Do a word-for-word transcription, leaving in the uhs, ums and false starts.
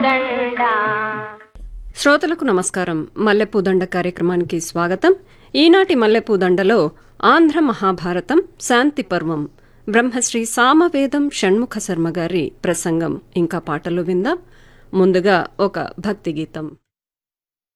శ్రోతలకు నమస్కారం. మల్లెపూదండ కార్యక్రమానికి స్వాగతం. ఈనాటి మల్లెపూదండలో ఆంధ్ర మహాభారతం శాంతి పర్వం బ్రహ్మశ్రీ సామవేదం షణ్ముఖ శర్మ గారి ప్రసంగం ఇంకా పాటలు విందాం. ముందుగా ఒక భక్తి గీతం.